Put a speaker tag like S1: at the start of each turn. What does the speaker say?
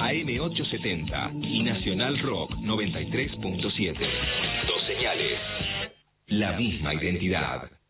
S1: AM870 y Nacional Rock 93.7. Dos señales, la misma identidad.